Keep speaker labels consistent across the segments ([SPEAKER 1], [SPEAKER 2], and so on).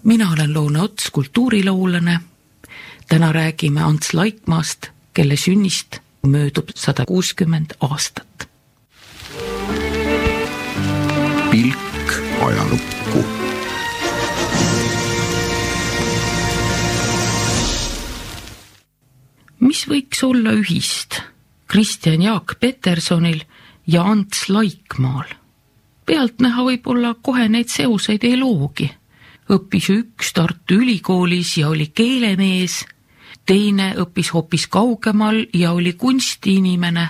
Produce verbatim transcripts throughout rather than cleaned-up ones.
[SPEAKER 1] Mina olen Loone Ots, kultuuriloolane. Täna räägime Ants Laikmaast, kelle sünnist möödub sada kuuskümmend aastat.
[SPEAKER 2] Pilk ajalukku.
[SPEAKER 1] Mis võiks olla ühist Kristjan Jaak Petersonil ja Ants Laikmaal? Pealtnäha võib-olla kohe neid seoseid ei loogi. Õppis üks Tartu Ülikoolis ja oli keelemees, teine õppis hoopis kaugemal ja oli kunstiinimene.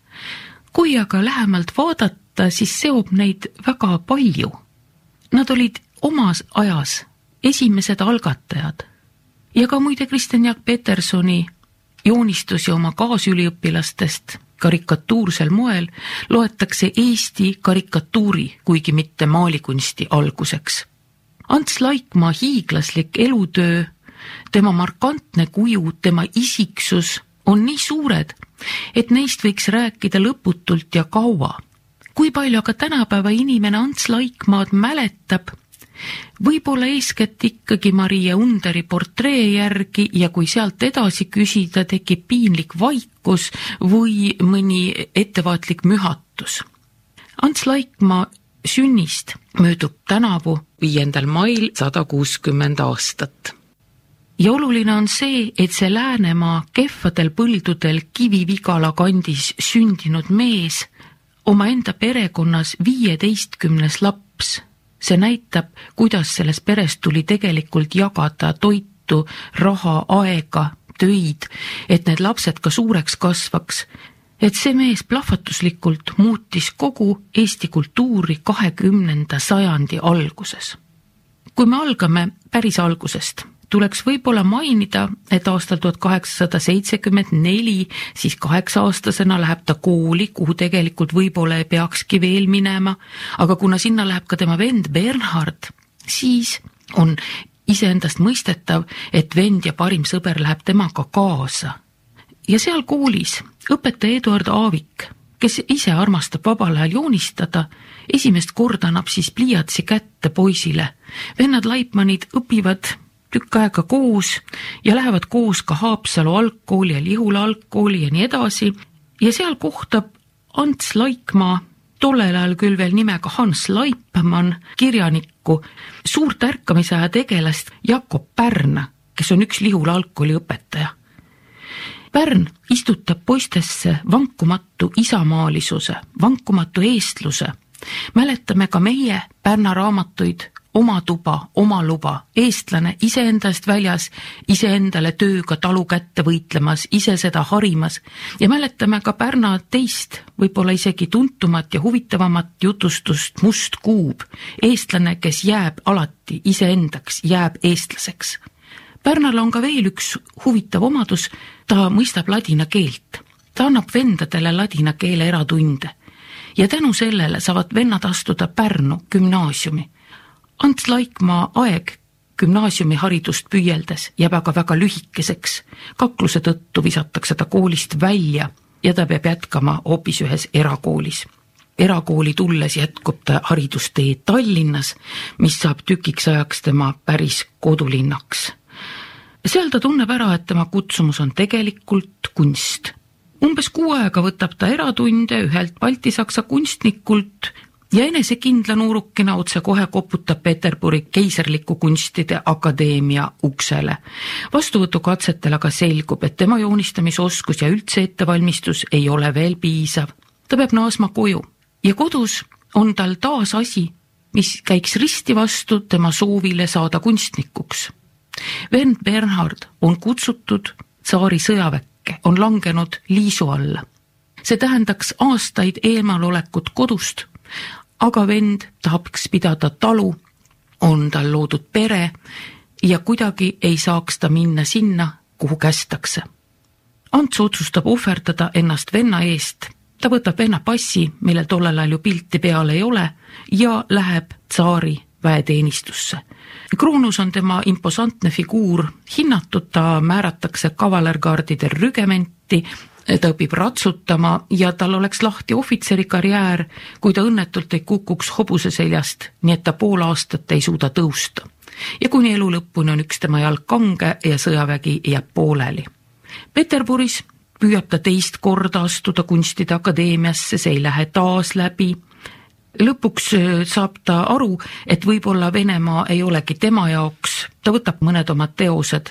[SPEAKER 1] Kui aga lähemalt vaadata, siis seob neid väga palju. Nad olid omas ajas esimesed algatajad. Ja ka muide Kristjan Jaak Petersoni joonistusi oma kaasüliõpilastest karikatuursel moel loetakse Eesti karikatuuri, kuigi mitte maalikunsti alguseks. Ants Laikmaa hiiglaslik elutöö, tema markantne kuju, tema isiksus on nii suured, et neist võiks rääkida lõputult ja kaua. Kui palju aga tänapäeva inimene Ants Laikmaad mäletab, võib-olla eeskätt ikkagi Maria Underi portree järgi ja kui sealt edasi küsida, tekib piinlik vaikus või mõni ettevaatlik mühatus. Ants Laikmaa sünnist möödub tänavu viiendal mail sada kuuskümmend aastat. Ja oluline on see, et see Läänemaa kehvadel põldudel Kivi-Vigala kandis sündinud mees oma enda perekonnas viieteistkümnes laps. See näitab, kuidas selles peres tuli tegelikult jagada toitu, raha, aega, töid, et need lapsed ka suureks kasvaks. Et see mees plahvatuslikult muutis kogu Eesti kultuuri kahekümnenda sajandi alguses. Kui me algame päris algusest, tuleks võib-olla mainida, et aastal tuhat kaheksasada seitsekümmend neli, siis kaheksa-aastasena läheb ta kooli, kuhu tegelikult võib-olla ei peakski veel minema, aga kuna sinna läheb ka tema vend Bernhard, siis on iseendast mõistetav, et vend ja parim sõber läheb temaga kaasa. Ja seal koolis õpetaja Eduard Aavik, kes ise armastab vabal ajal joonistada, esimest korda annab siis pliiatsi kätte poisile. Vennad Laikmanid õpivad tükk aega koos ja lähevad koos ka Haapsalu algkooli ja Lihula algkooli ja nii edasi. Ja seal kohtab Ants Laikmaa, tollel ajal küll veel nimega Hans Laipmann, kirjanikku, suurt ärkamisaja tegelast Jakob Pärna, kes on üks Lihula algkooli õpetaja. Pärn istutab poistesse vankumatu isamaalisuse, vankumatu eestluse. Mäletame ka meie Pärna raamatuid Oma tuba, oma luba, eestlane iseendast väljas, iseendale tööga talu kätte võitlemas, ise seda harimas ja mäletame ka Pärna teist, võib-olla isegi tuntumat ja huvitavamat jutustust Must kuub, eestlane, kes jääb alati iseendaks, jääb eestlaseks. Pärnal on ka veel üks huvitav omadus, ta mõistab ladina keelt, ta annab vendadele ladina keele eratunde ja tänu sellele saavad vennad astuda Pärnu gümnaasiumi. Ants Laikmaa aeg gümnaasiumi haridust püüeldes jääb aga väga lühikeseks. Kakluse tõttu visatakse ta koolist välja ja ta peab jätkama hoopis ühes erakoolis. Erakooli tulles jätkub ta haridustee Tallinnas, mis saab tükiks ajaks tema päris kodulinnaks. Seal ta tunneb ära, et tema kutsumus on tegelikult kunst. Umbes kuu aega võtab ta eratunde ühelt baltisaksa kunstnikult ja enesekindla nuurukina otse kohe koputab Peterburi keisarliku kunstide akadeemia uksele. Vastuvõtukatsetel aga selgub, et tema joonistamisoskus ja üldse ettevalmistus ei ole veel piisav. Ta peab naasma koju ja kodus on tal taas asi, mis käiks risti vastu tema soovile saada kunstnikuks. Vend Bernhard on kutsutud tsaari sõjaväkke, on langenud liisu alla. See tähendaks aastaid eemalolekut kodust, aga vend tahaks pidada talu, on tal loodud pere ja kuidagi ei saaks ta minna sinna, kuhu kästakse. Ants otsustab ohverdada ennast venna eest. Ta võtab venna passi, millel tollel ajal ju pilti peal ei ole, ja läheb tsaari väeteenistusse. Kruunus on tema imposantne figuur hinnatud, ta määratakse kavalergaardide rügementi, ta õpib ratsutama ja tal oleks lahti ohvitseri karjäär, kui ta õnnetult ei kukuks hobuse seljast, nii et ta pool aastat ei suuda tõusta. ja kuni elu lõpuni on üks tema jalg kange ja sõjavägi jääb pooleli. Peterburis püüab ta teist korda astuda kunstide akadeemiasse, see ei lähe taas läbi. Lõpuks saab ta aru, et võib-olla Venemaa ei olegi tema jaoks, ta võtab mõned oma teosed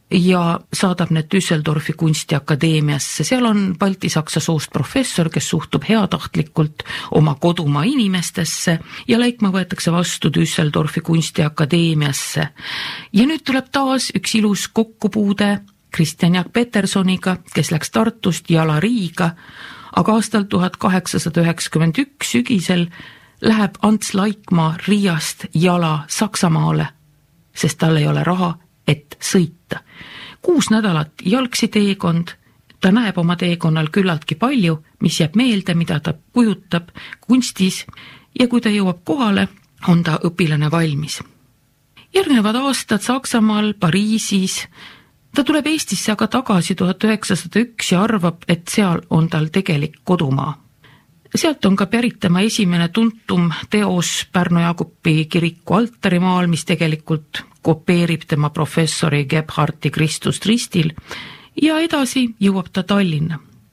[SPEAKER 1] ja saadab need Düsseldorfi kunstiakadeemiasse. Seal on baltisaksa soost professor, kes suhtub heatahtlikult oma kodumaa inimestesse ja Laikmaa võetakse vastu Düsseldorfi kunstiakadeemiasse. Ja nüüd tuleb taas üks ilus kokkupuude Kristjan Jaak Petersoniga, kes läks Tartust jala Riiga, aga aastal tuhat kaheksasada üheksakümmend üks sügisel läheb Ants Laikmaa Riiast jala Saksamaale, sest tal ei ole raha, et sõita. Kuus nädalat jalgsi teekond, ta näeb oma teekonnal küllaltki palju, mis jääb meelde, mida ta kujutab kunstis ja kui ta jõuab kohale, on ta õpilane valmis. Järgnevad aastad Saksamaal, Pariisis. Ta tuleb Eestisse aga tagasi tuhat üheksasada üks ja arvab, et seal on tal tegelik kodumaa. Sealt on ka pärit tema esimene tuntum teos Pärnu Jaagupi kiriku altarimaal, mis tegelikult kopeerib tema professori Gebhardi Kristust ristil ja edasi jõuab ta Tallinna.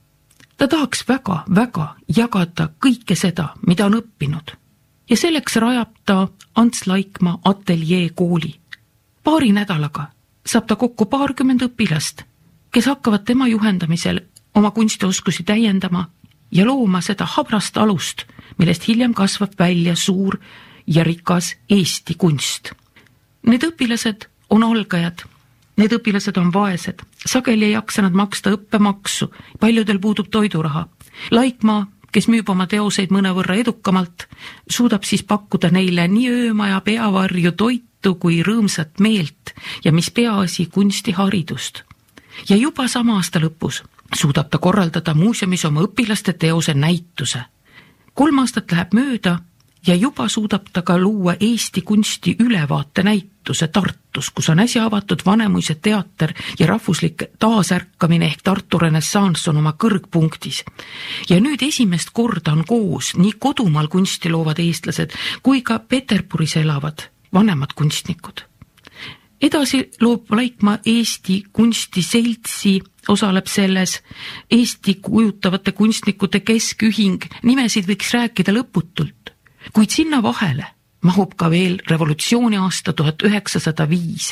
[SPEAKER 1] Ta tahaks väga, väga jagada kõike seda, mida on õppinud ja selleks rajab ta Ants Laikmaa ateljee kooli. Paari nädalaga saab ta kokku paarkümmend õpilast, kes hakkavad tema juhendamisel oma kunstioskusi täiendama ja looma seda habrast alust, millest hiljem kasvab välja suur ja rikas Eesti kunst. Need õpilased on algajad, need õpilased on vaesed, sageli ei jaksa nad maksta õppemaksu, paljudel puudub toiduraha. Laikmaa, kes müüb oma teoseid mõnevõrra edukamalt, suudab siis pakkuda neile nii öömaja peavarju toitu kui rõõmsat meelt ja mis peaasi kunstiharidust. Ja juba sama aasta lõpus suudab ta korraldada muuseumis oma õpilaste teose näituse. Kolm aastat läheb mööda ja juba suudab ta ka luua Eesti kunsti ülevaate näituse Tartus, kus on äsja avatud Vanemuise teater ja rahvuslik taasärkamine ehk Tartu renessanss on oma kõrgpunktis. Ja nüüd esimest korda on koos nii kodumaal kunsti loovad eestlased kui ka Peterburis elavad vanemad kunstnikud. Edasi loob Laikmaa Eesti kunstiseltsi, osaleb selles Eesti kujutavate kunstnikute keskühing, nimesid võiks rääkida lõputult, kuid sinna vahele mahub ka veel revolutsiooni aasta tuhat üheksasada viis.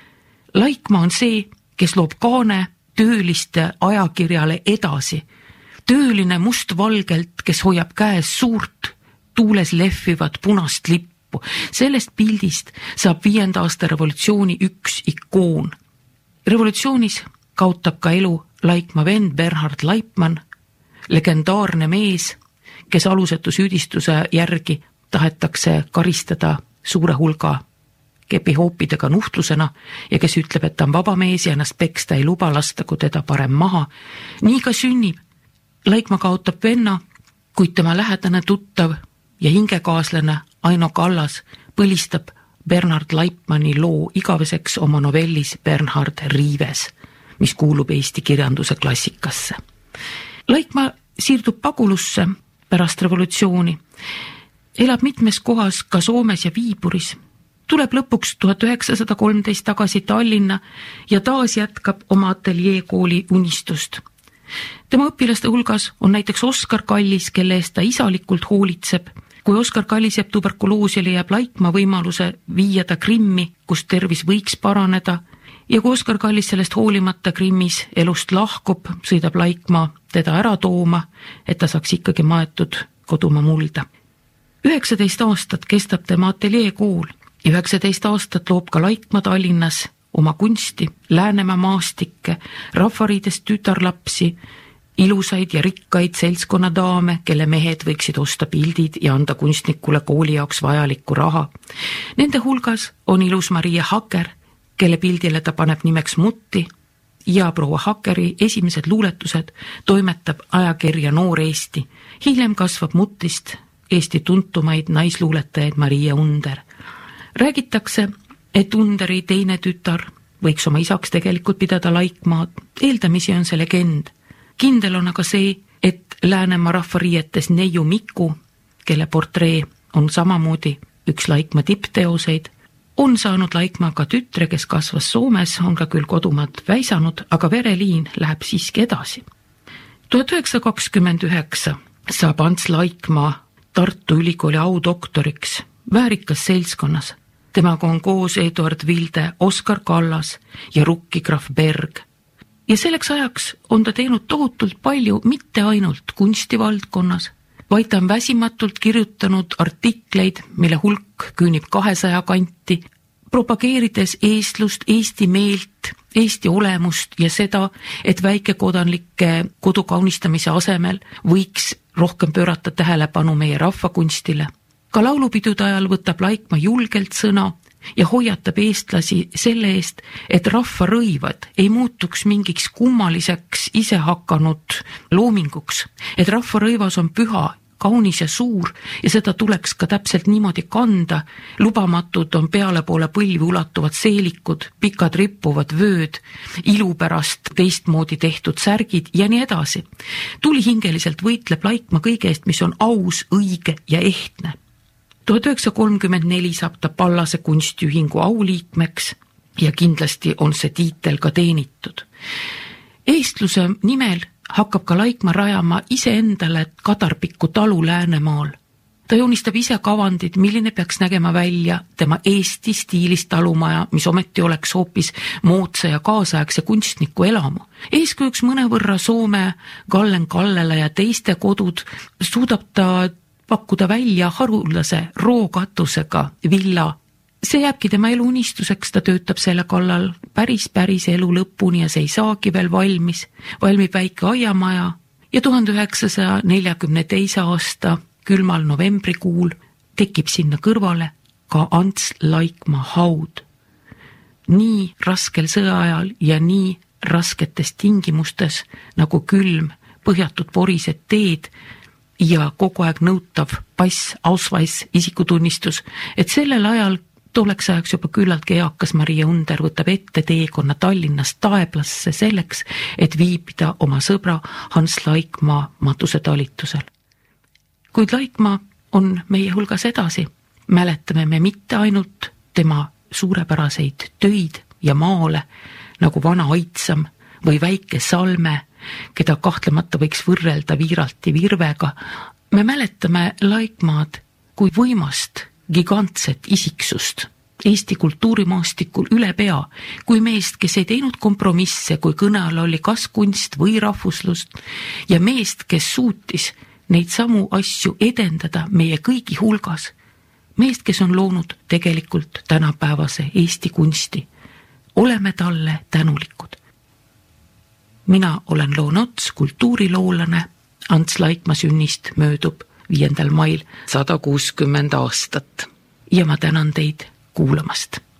[SPEAKER 1] Laikmaa on see, kes loob kaane tööliste ajakirjale edasi. Tööline mustvalgelt, kes hoiab käes suurt tuules lehvivat punast lippu. Sellest pildist saab viienda aasta revolutsiooni üks ikoon. Revolutsioonis kaotab ka elu Laikmaa vend Bernhard Laipmann, legendaarne mees, kes alusetu süüdistuse järgi tahetakse karistada suure hulga kepihoopidega nuhtlusena ja kes ütleb, et ta on vaba mees ja ennast peksta ei luba, lastagu teda parem maha. Nii ka sünnib. Laikmaa kaotab venna, kuid tema lähedane tuttav ja hingekaaslane Aino Kallas põlistab Bernhard Laipmanni loo igaveseks oma novellis Bernhard Riives, mis kuulub Eesti kirjanduse klassikasse. Laikmaa siirdub pagulusse pärast revolutsiooni, elab mitmes kohas ka Soomes ja Viiburis, tuleb lõpuks tuhat üheksasada kolmteist tagasi Tallinna ja taas jätkab oma ateljee kooli unistust. Tema õpilaste hulgas on näiteks Oskar Kallis, kelle eest ta isalikult hoolitseb. Kui Oskar Kallis jääb tuberkuloosile, jääb Laikmaa võimaluse viia ta Krimmi, kus tervis võiks paraneda, ja kui Oskar Kallis sellest hoolimata Krimmis elust lahkub, sõidab Laikmaa teda ära tooma, et ta saaks ikkagi maetud kodumaa mulda. üheksateist aastat kestab tema ateljee kool, üheksateist aastat loob ka Laikmaa Tallinnas oma kunsti, Läänemaa maastikke, rahvariidest tütarlapsi, ilusaid ja rikkaid seltskonnadaame, kelle mehed võiksid osta pildid ja anda kunstnikule kooli jaoks vajalikku raha. Nende hulgas on ilus Maria Haker, kelle pildile ta paneb nimeks Mutti ja proua Hakeri esimesed luuletused toimetab ajakirja Noor Eesti. Hiljem kasvab Mutist Eesti tuntumaid naisluuletajaid Maria Under. Räägitakse, et Underi teine tütar võiks oma isaks tegelikult pidada Laikmaad. Eeldamisi on see legend. Kindel on aga see, et Läänemaa rahvariietes Neiu Miku, kelle portree on samamoodi üks Laikmaa tippteoseid, On saanud Laikmaa ka tütre, kes kasvas Soomes, on ka küll kodumaad väisanud, aga vereliin läheb siiski edasi. tuhat üheksasada kakskümmend üheksa saab Ants Laikmaa Tartu Ülikooli audoktoriks väärikas seltskonnas. Temaga on koos Eduard Vilde, Oskar Kallas ja Rukki Graf Berg. Ja selleks ajaks on ta teinud tohutult palju mitte ainult kunstivaldkonnas, vaid ta on väsimatult kirjutanud artikleid, mille hulk küünib kahesaja kanti, propageerides eestlust, eesti meelt, Eesti olemust ja seda, et väikekodanlike kodu kaunistamise asemel võiks rohkem pöörata tähelepanu meie rahvakunstile. Ka laulupidude ajal võtab Laikmaa julgelt sõna ja hoiatab eestlasi selle eest, et rahva rõivad ei muutuks mingiks kummaliseks isehakanud loominguks, et rahva rõivas on püha, kaunis ja suur ja seda tuleks ka täpselt niimoodi kanda. Lubamatud on peale poole põlvi ulatuvad seelikud, pikad rippuvad vööd, ilupärast teistmoodi tehtud särgid ja nii edasi. Tulihingeliselt võitleb Laikmaa kõige eest, mis on aus, õige ja ehtne. tuhat üheksasada kolmkümmend neli saab ta Pallase kunstiühingu auliikmeks ja kindlasti on see tiitel ka teenitud. Eestluse nimel hakkab ka Laikmaa rajama iseendale kadarpikku talu Läänemaal. Ta joonistab ise kavandid, milline peaks nägema välja tema Eesti stiilis talumaja, mis ometi oleks hoopis moodsa ja kaasaegse kunstniku elamu. Eeskujuks mõnevõrra Soome Gallen Kallele ja teiste kodud suudab ta pakkuda välja haruldase rookatusega villa. See jääbki tema elu unistuseks, ta töötab selle kallal päris päris elu lõpuni ja see ei saagi veel valmis. Valmib väike aiamaja ja tuhande üheksasaja neljakümne teise aasta külmal novembrikuul tekib sinna kõrvale ka Ants Laikmaa haud. Nii raskel sõjaajal ja nii rasketes tingimustes nagu külm, põhjatud porised teed ja kogu aeg nõutav pass, ausweis, isikutunnistus, et sellel ajal tolleks ajaks juba küllaltki eakas Maria Under võtab ette teekonna Tallinnast Taeblasse selleks, et viibida oma sõbra Hans Laikmaa matusetalitusel. Kuid Laikmaa on meie hulgas edasi. Mäletame me mitte ainult tema suurepäraseid töid ja maale, nagu Vana Aitsam või Väike Salme, keda kahtlemata võiks võrrelda Viiralti Virvega. Me mäletame Laikmaad kui võimast, gigantset isiksust Eesti kultuurimaastikul üle pea, kui meest, kes ei teinud kompromisse, kui kõne all oli kas kunst või rahvuslust ja meest, kes suutis neid samu asju edendada meie kõigi hulgas. Meest, kes on loonud tegelikult tänapäevase Eesti kunsti. Oleme talle tänulikud. Mina olen Loo Nots, kultuuriloolane. Ants Laikmaa sünnist möödub viiendal mail sada kuuskümmend aastat ja ma tänan teid kuulamast.